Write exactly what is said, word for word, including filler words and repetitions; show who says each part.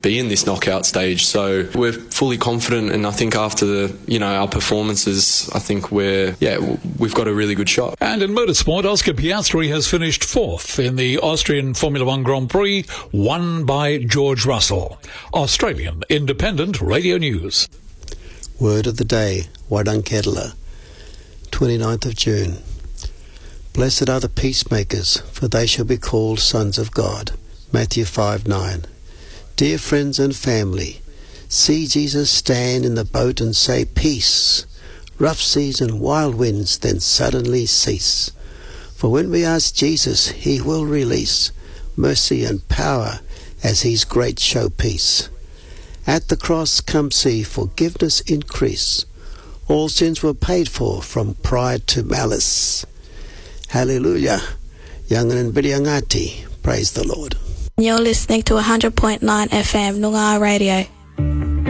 Speaker 1: be in this knockout stage. So we're fully confident, and I think after the, you know, our performances, I think we're, yeah, we've got a really good shot.
Speaker 2: And in motorsport, Oscar Piastri has finished fourth in the Austrian Formula One Grand Prix, won by George Russell. Australian Independent Radio News.
Speaker 3: Word of the day, Wairankedla, twenty-ninth of June. Blessed are the peacemakers, for they shall be called sons of God. Matthew five nine. Dear friends and family, see Jesus stand in the boat and say, peace. Rough seas and wild winds then suddenly cease. For when we ask Jesus, he will release mercy and power as his great showpiece. At the cross come see forgiveness increase. All sins were paid for from pride to malice. Hallelujah. Yangan and Bidyangati. Praise the Lord.
Speaker 4: You're listening to one hundred point nine F M Noongar Radio.